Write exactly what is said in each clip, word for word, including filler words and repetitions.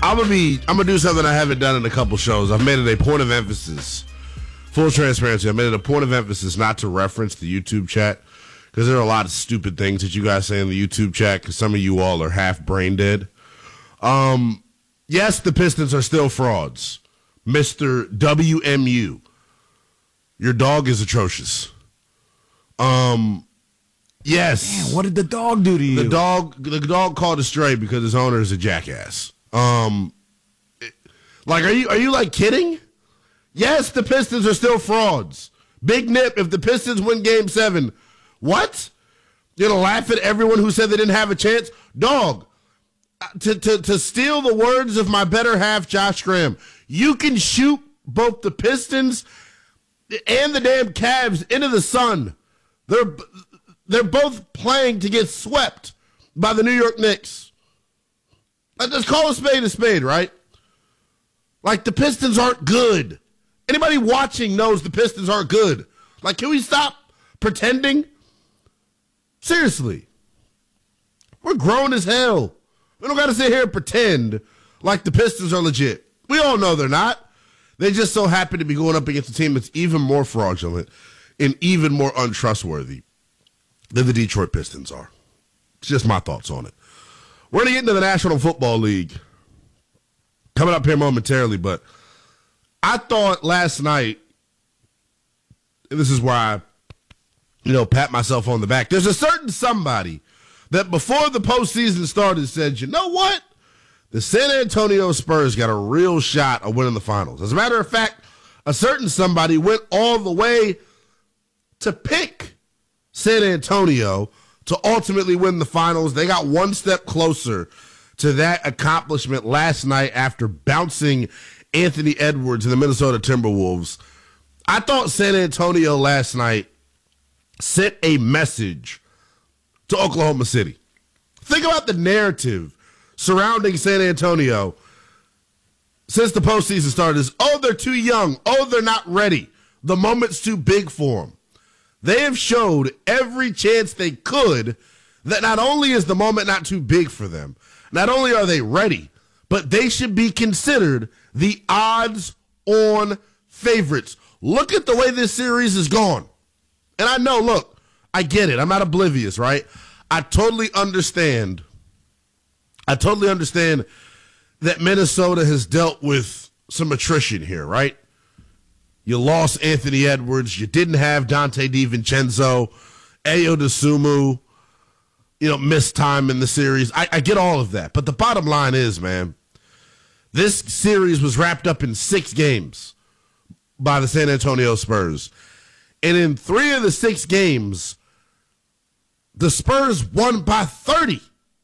I'm gonna be. I'm gonna do something I haven't done in a couple shows. I've made it a point of emphasis. Full transparency. I made it a point of emphasis not to reference the YouTube chat because there are a lot of stupid things that you guys say in the YouTube chat. Because some of you all are half brain dead. Um, yes, the Pistons are still frauds, Mister W M U. Your dog is atrocious. Um. Yes. Man, what did the dog do to you? The dog, the dog called a stray because his owner is a jackass. Um, it, like, are you are you like kidding? Yes, the Pistons are still frauds. Big Nip, if the Pistons win Game Seven, what? You're gonna laugh at everyone who said they didn't have a chance, dog. To to to steal the words of my better half, Josh Graham, you can shoot both the Pistons and the damn Cavs into the sun. They're They're both playing to get swept by the New York Knicks. Let's call a spade a spade, right? Like, the Pistons aren't good. Anybody watching knows the Pistons aren't good. Like, can we stop pretending? Seriously. We're grown as hell. We don't got to sit here and pretend like the Pistons are legit. We all know they're not. They just so happen to be going up against a team that's even more fraudulent and even more untrustworthy than the Detroit Pistons are. It's just my thoughts on it. We're going to get into the National Football League coming up here momentarily, but I thought last night, and this is where I, you know, pat myself on the back, there's a certain somebody that before the postseason started said, you know what? The San Antonio Spurs got a real shot of winning the finals. As a matter of fact, a certain somebody went all the way to pick San Antonio to ultimately win the finals. They got one step closer to that accomplishment last night after bouncing Anthony Edwards and the Minnesota Timberwolves. I thought San Antonio last night sent a message to Oklahoma City. Think about the narrative surrounding San Antonio since the postseason started is, oh, they're too young. Oh, they're not ready. The moment's too big for them. They have showed every chance they could that not only is the moment not too big for them, not only are they ready, but they should be considered the odds-on favorites. Look at the way this series is gone. And I know, look, I get it. I'm not oblivious, right? I totally understand. I totally understand that Minnesota has dealt with some attrition here, right? You lost Anthony Edwards. You didn't have Dante DiVincenzo. Ayo Dosunmu, you know, missed time in the series. I, I get all of that. But the bottom line is, man, this series was wrapped up in six games by the San Antonio Spurs. And in three of the six games, the Spurs won by thirty.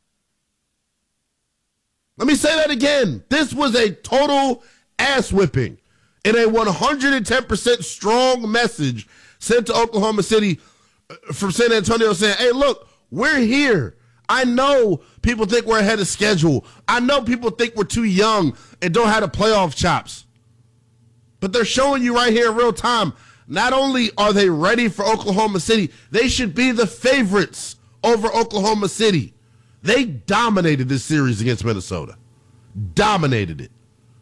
Let me say that again. This was a total ass whipping. And a one hundred ten percent strong message sent to Oklahoma City from San Antonio saying, hey, look, we're here. I know people think we're ahead of schedule. I know people think we're too young and don't have the playoff chops. But they're showing you right here in real time, not only are they ready for Oklahoma City, they should be the favorites over Oklahoma City. They dominated this series against Minnesota. Dominated it.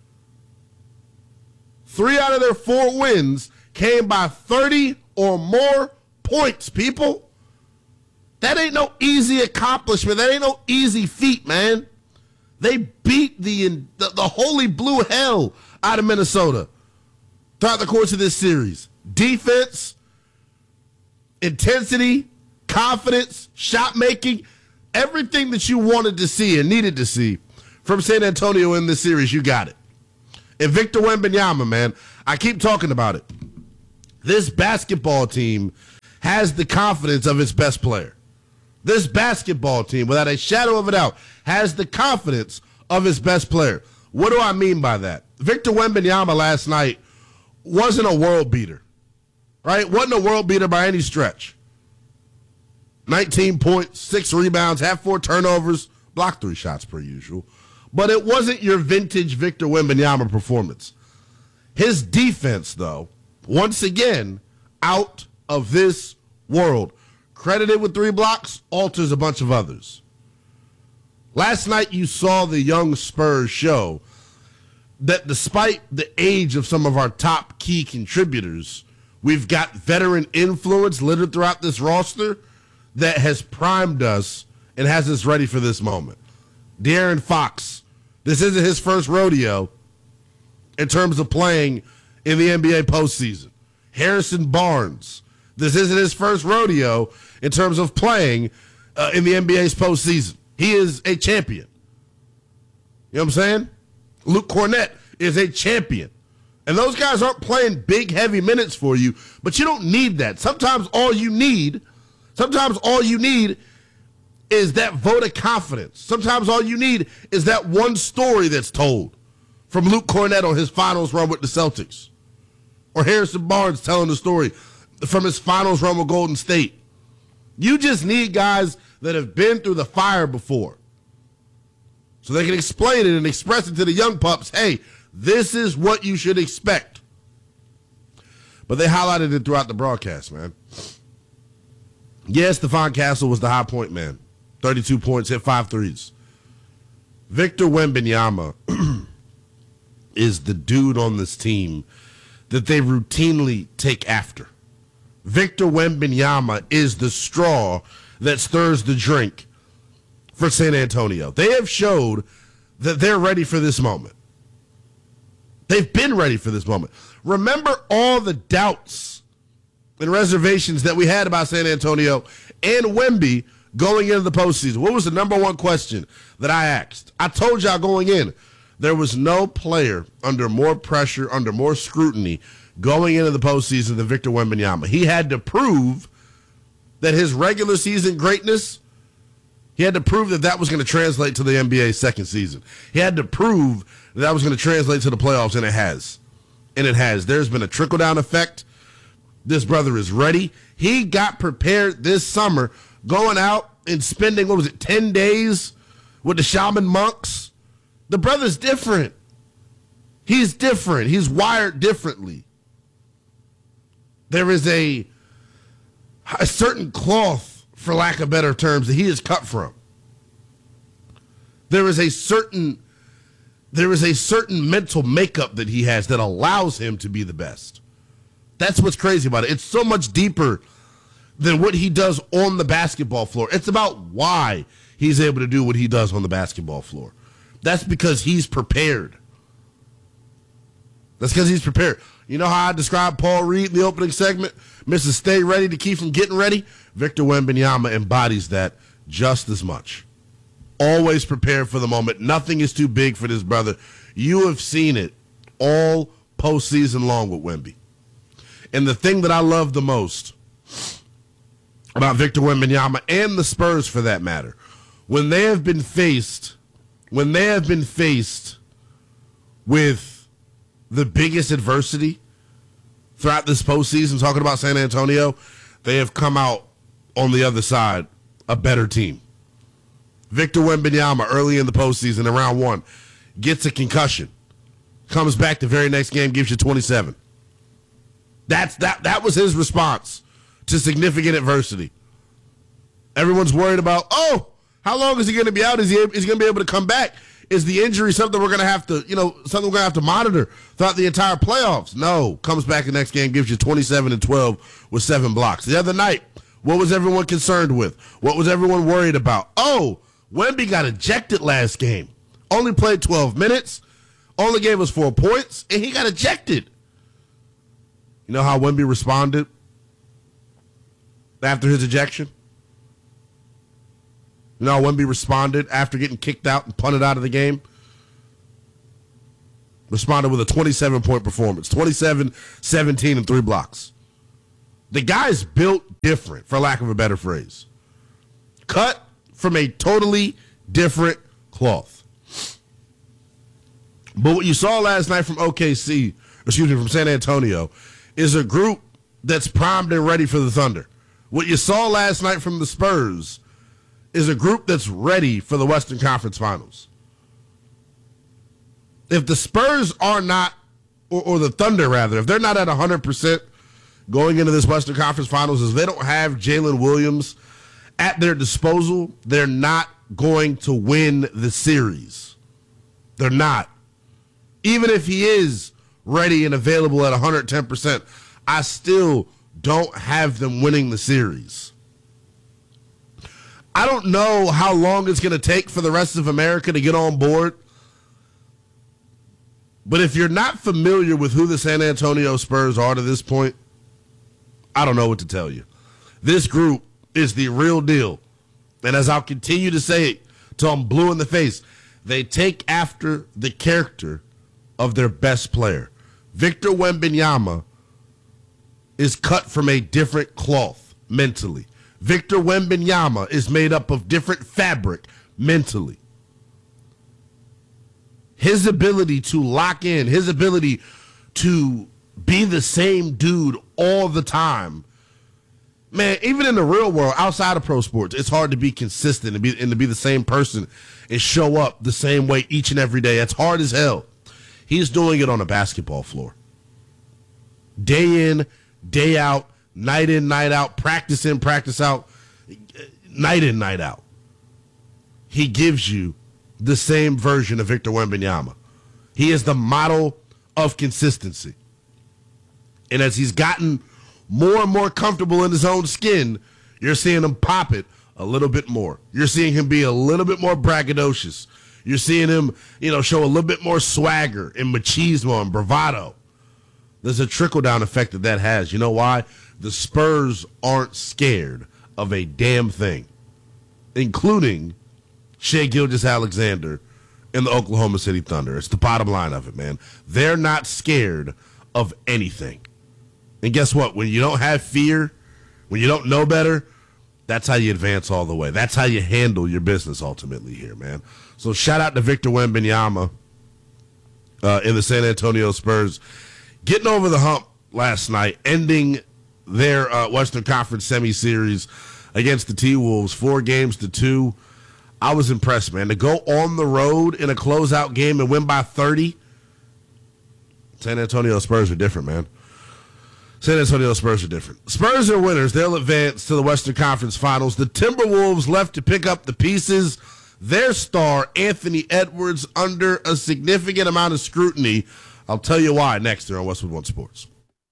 Three out of their four wins came by thirty or more points, people. That ain't no easy accomplishment. That ain't no easy feat, man. They beat the, the, the holy blue hell out of Minnesota throughout the course of this series. Defense, intensity, confidence, shot making, everything that you wanted to see and needed to see from San Antonio in this series, you got it. And Victor Wembanyama, man, I keep talking about it. This basketball team has the confidence of its best player. This basketball team, without a shadow of a doubt, has the confidence of its best player. What do I mean by that? Victor Wembanyama last night wasn't a world beater, right? Wasn't a world beater by any stretch. nineteen points, six rebounds, had four turnovers, blocked three shots per usual. But it wasn't your vintage Victor Wembanyama performance. His defense, though, once again, out of this world. Credited with three blocks, alters a bunch of others. Last night you saw the young Spurs show that despite the age of some of our top key contributors, we've got veteran influence littered throughout this roster that has primed us and has us ready for this moment. De'Aaron Fox, this isn't his first rodeo in terms of playing in the N B A postseason. Harrison Barnes, this isn't his first rodeo in terms of playing uh, in the N B A's postseason. He is a champion. You know what I'm saying? Luke Cornett is a champion. And those guys aren't playing big, heavy minutes for you, but you don't need that. Sometimes all you need, sometimes all you need is that vote of confidence. Sometimes all you need is that one story that's told from Luke Cornett on his finals run with the Celtics. Or Harrison Barnes telling the story from his finals run with Golden State. You just need guys that have been through the fire before, so they can explain it and express it to the young pups. Hey, this is what you should expect. But they highlighted it throughout the broadcast, man. Yes, Stephon Castle was the high point man. thirty-two points, hit five threes. Victor Wembanyama is the dude on this team that they routinely take after. Victor Wembanyama is the straw that stirs the drink for San Antonio. They have showed that they're ready for this moment. They've been ready for this moment. Remember all the doubts and reservations that we had about San Antonio and Wemby going into the postseason. What was the number one question that I asked? I told y'all going in, there was no player under more pressure, under more scrutiny going into the postseason than Victor Wembanyama. He had to prove that his regular season greatness, he had to prove that that was going to translate to the N B A's second season. He had to prove that that was going to translate to the playoffs, and it has. And it has. There's been a trickle-down effect. This brother is ready. He got prepared this summer, going out and spending, what was it, ten days with the shaman monks. The brother's different. He's different. He's wired differently. There is a, a certain cloth, for lack of better terms, that he is cut from. There is a certain, there is a certain mental makeup that he has that allows him to be the best. That's what's crazy about it. It's so much deeper than what he does on the basketball floor. It's about why he's able to do what he does on the basketball floor. That's because he's prepared. That's because he's prepared. You know how I described Paul Reed in the opening segment? Mister Stay Ready to keep from getting ready? Victor Wembanyama embodies that just as much. Always prepared for the moment. Nothing is too big for this brother. You have seen it all postseason long with Wemby. And the thing that I love the most about Victor Wembanyama, and the Spurs for that matter, when they have been faced, when they have been faced with the biggest adversity throughout this postseason, talking about San Antonio, they have come out on the other side a better team. Victor Wembanyama early in the postseason in round one gets a concussion, comes back the very next game, gives you twenty-seven. That's that that was his response to significant adversity. Everyone's worried about, oh, how long is he going to be out? Is he is he going to be able to come back? Is the injury something we're going to have to, you know, something we're going to have to monitor throughout the entire playoffs? No. Comes back the next game, gives you twenty-seven and twelve with seven blocks. The other night, what was everyone concerned with? What was everyone worried about? Oh, Wemby got ejected last game. Only played twelve minutes, only gave us four points, and he got ejected. You know how Wemby responded after his ejection? You know how Wemby responded after getting kicked out and punted out of the game? Responded with a twenty-seven point performance. twenty-seven, seventeen, and three blocks. The guy's built different, for lack of a better phrase. Cut from a totally different cloth. But what you saw last night from O K C, excuse me, from San Antonio, is a group that's primed and ready for the Thunder. What you saw last night from the Spurs is a group that's ready for the Western Conference Finals. If the Spurs are not, or, or the Thunder rather, if they're not at one hundred percent going into this Western Conference Finals, if they don't have Jalen Williams at their disposal, they're not going to win the series. They're not. Even if he is ready and available at one hundred ten percent, I still don't have them winning the series. I don't know how long it's going to take for the rest of America to get on board. But if you're not familiar with who the San Antonio Spurs are to this point, I don't know what to tell you. This group is the real deal. And as I'll continue to say it till I'm blue in the face, they take after the character of their best player. Victor Wembanyama is cut from a different cloth mentally. Victor Wembanyama is made up of different fabric mentally. His ability to lock in, his ability to be the same dude all the time. Man, even in the real world, outside of pro sports, it's hard to be consistent and, be, and to be the same person and show up the same way each and every day. It's hard as hell. He's doing it on a basketball floor. Day in, day out, night in, night out, practice in, practice out, night in, night out. He gives you the same version of Victor Wembanyama. He is the model of consistency. And as he's gotten more and more comfortable in his own skin, you're seeing him pop it a little bit more. You're seeing him be a little bit more braggadocious. You're seeing him, you know, show a little bit more swagger and machismo and bravado. There's a trickle-down effect that that has. You know why? The Spurs aren't scared of a damn thing, including Shai Gilgeous-Alexander and the Oklahoma City Thunder. It's the bottom line of it, man. They're not scared of anything. And guess what? When you don't have fear, when you don't know better, that's how you advance all the way. That's how you handle your business ultimately here, man. So shout out to Victor Wembanyama uh, in the San Antonio Spurs. Getting over the hump last night, ending their uh, Western Conference semi-series against the T-Wolves, four games to two. I was impressed, man. To go on the road in a closeout game and win by thirty, San Antonio Spurs are different, man. San Antonio Spurs are different. Spurs are winners. They'll advance to the Western Conference Finals. The Timberwolves left to pick up the pieces. Their star, Anthony Edwards, under a significant amount of scrutiny. I'll tell you why next here on Westwood One Sports.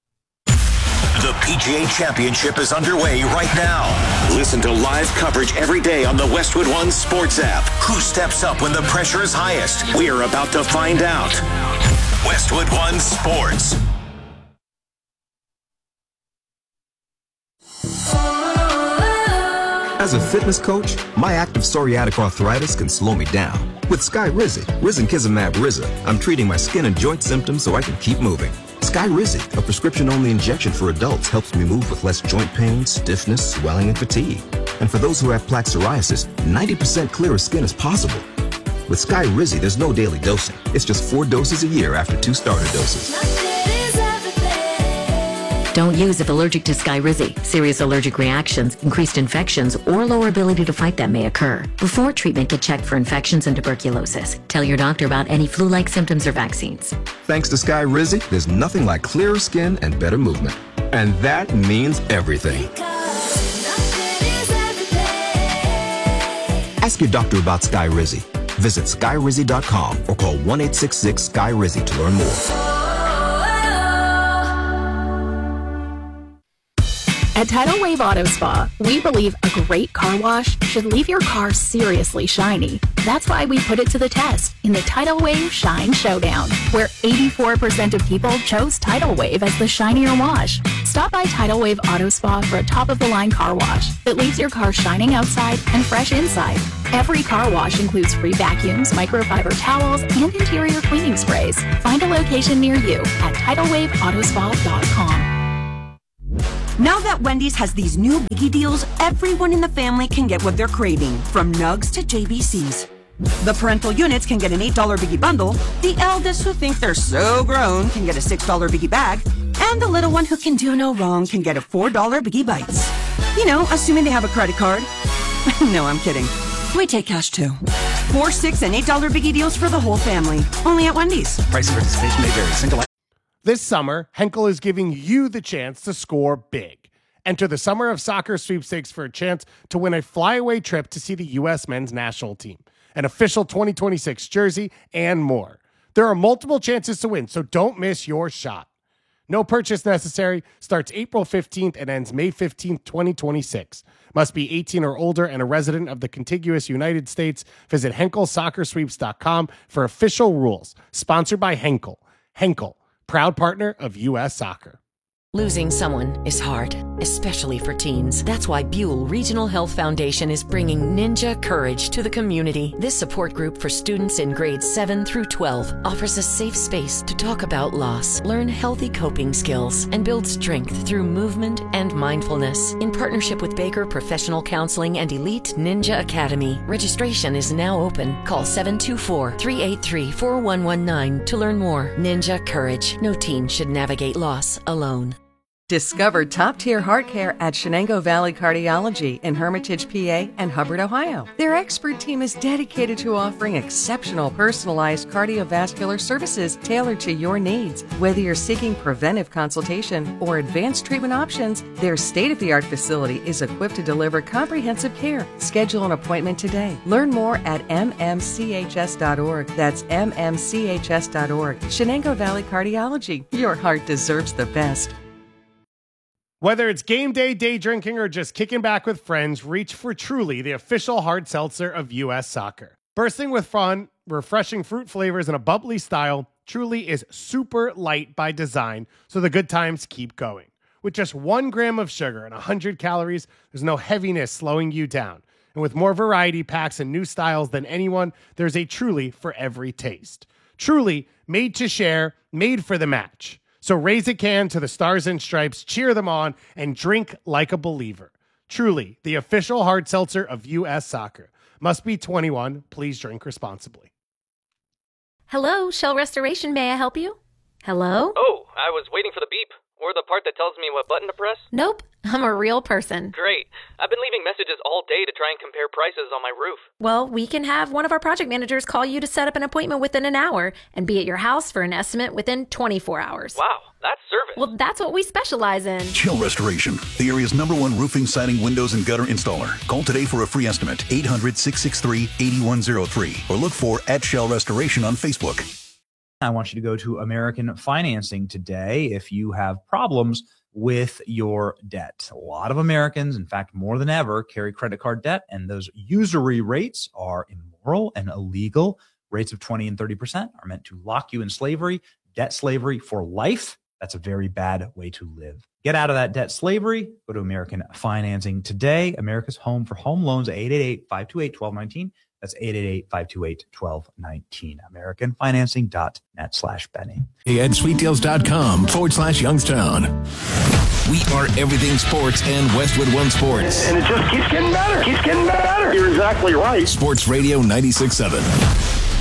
The P G A Championship is underway right now. Listen to live coverage every day on the Westwood One Sports app. Who steps up when the pressure is highest? We're about to find out. Westwood One Sports. As a fitness coach, my active psoriatic arthritis can slow me down. With Skyrizi, Risankizumab Riza, I'm treating my skin and joint symptoms so I can keep moving. Skyrizi, a prescription-only injection for adults, helps me move with less joint pain, stiffness, swelling, and fatigue. And for those who have plaque psoriasis, ninety percent clearer skin is possible. With Skyrizi, there's no daily dosing. It's just four doses a year after two starter doses. Don't use if allergic to Skyrizi. Serious allergic reactions, increased infections, or lower ability to fight them may occur. Before treatment, get checked for infections and tuberculosis. Tell your doctor about any flu-like symptoms or vaccines. Thanks to Skyrizi, there's nothing like clearer skin and better movement. And that means everything. Ask your doctor about Skyrizi. Visit Skyrizi dot com or call one eight six six Sky Rizi to learn more. At Tidal Wave Auto Spa, we believe a great car wash should leave your car seriously shiny. That's why we put it to the test in the Tidal Wave Shine Showdown, where eighty-four percent of people chose Tidal Wave as the shinier wash. Stop by Tidal Wave Auto Spa for a top-of-the-line car wash that leaves your car shining outside and fresh inside. Every car wash includes free vacuums, microfiber towels, and interior cleaning sprays. Find a location near you at tidal wave auto spa dot com. Now that Wendy's has these new biggie deals, everyone in the family can get what they're craving, from nugs to J B Cs. The parental units can get an eight dollar biggie bundle, the eldest who think they're so grown can get a six dollar biggie bag, and the little one who can do no wrong can get a four dollar biggie bites. You know, assuming they have a credit card. No, I'm kidding. We take cash too. Four, six, and eight dollar biggie deals for the whole family. Only at Wendy's. Price and participation may vary. Single. This summer, Henkel is giving you the chance to score big. Enter the Summer of Soccer sweepstakes for a chance to win a flyaway trip to see the U S men's national team, an official twenty twenty-six jersey, and more. There are multiple chances to win, so don't miss your shot. No purchase necessary. Starts April fifteenth and ends May fifteenth, twenty twenty-six. Must be eighteen or older and a resident of the contiguous United States. Visit Henkel Soccer Sweeps dot com for official rules. Sponsored by Henkel. Henkel, proud partner of U S Soccer. Losing someone is hard, especially for teens. That's why Buell Regional Health Foundation is bringing Ninja Courage to the community. This support group for students in grades seven through twelve offers a safe space to talk about loss, learn healthy coping skills, and build strength through movement and mindfulness. In partnership with Baker Professional Counseling and Elite Ninja Academy, registration is now open. Call seven two four, three eight three, four one one nine to learn more. Ninja Courage. No teen should navigate loss alone. Discover top-tier heart care at Shenango Valley Cardiology in Hermitage, P A and Hubbard, Ohio. Their expert team is dedicated to offering exceptional personalized cardiovascular services tailored to your needs. Whether you're seeking preventive consultation or advanced treatment options, their state-of-the-art facility is equipped to deliver comprehensive care. Schedule an appointment today. Learn more at m m c h s dot org. That's m m c h s dot org. Shenango Valley Cardiology. Your heart deserves the best. Whether it's game day, day drinking, or just kicking back with friends, reach for Truly, the official hard seltzer of U S Soccer. Bursting with fun, refreshing fruit flavors, and a bubbly style, Truly is super light by design, so the good times keep going. With just one gram of sugar and one hundred calories, there's no heaviness slowing you down. And with more variety packs and new styles than anyone, there's a Truly for every taste. Truly, made to share, made for the match. So raise a can to the Stars and Stripes, cheer them on, and drink like a believer. Truly, the official hard seltzer of U S Soccer. Must be twenty-one. Please drink responsibly. Hello, Shell Restoration. May I help you? Hello? Oh, I was waiting for the beep. Or the part that tells me what button to press? Nope, I'm a real person. Great. I've been leaving messages all day to try and compare prices on my roof. Well, we can have one of our project managers call you to set up an appointment within an hour and be at your house for an estimate within twenty-four hours. Wow, that's service. Well, that's what we specialize in. Shell Restoration, the area's number one roofing, siding, windows, and gutter installer. Call today for a free estimate, eight hundred, six six three, eight one zero three, or look for at Shell Restoration on Facebook. I want you to go to American Financing today if you have problems with your debt. A lot of Americans, in fact, more than ever, carry credit card debt, and those usury rates are immoral and illegal. Rates of twenty and thirty percent are meant to lock you in slavery, debt slavery for life. That's a very bad way to live. Get out of that debt slavery. Go to American Financing today. America's home for home loans, eight eight eight, five two eight, one two one nine. That's eight eight eight, five two eight, one two one nine. American Financing dot net slash Benny. At sweetdeals.com forward slash Youngstown. We are everything sports and Westwood One Sports. And it just keeps getting better. Keeps getting better. You're exactly right. Sports Radio ninety-six point seven.